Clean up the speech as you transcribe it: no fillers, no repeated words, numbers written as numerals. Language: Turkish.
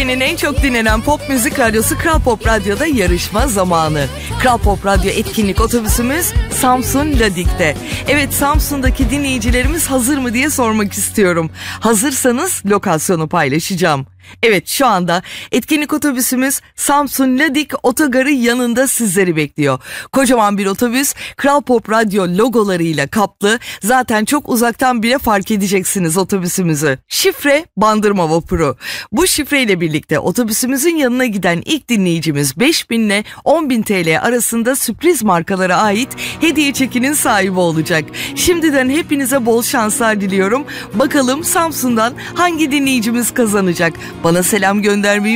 Türkiye'nin en çok dinlenen pop müzik radyosu Kral Pop Radyo'da yarışma zamanı. Kral Pop Radyo etkinlik otobüsümüz Samsun Ladik'te. Evet, Samsun'daki dinleyicilerimiz hazır mı diye sormak istiyorum. Hazırsanız lokasyonu paylaşacağım. Evet, şu anda etkinlik otobüsümüz Samsun Ladik Otogarı yanında sizleri bekliyor. Kocaman bir otobüs, Kral Pop Radyo logolarıyla kaplı. Zaten çok uzaktan bile fark edeceksiniz otobüsümüzü. Şifre Bandırma Vapuru. Bu şifreyle birlikte otobüsümüzün yanına giden ilk dinleyicimiz 5.000 ile 10.000 TL arasında sürpriz markalara ait hediye çekinin sahibi olacak. Şimdiden hepinize bol şanslar diliyorum. Bakalım Samsun'dan hangi dinleyicimiz kazanacak? Bana selam göndermeyi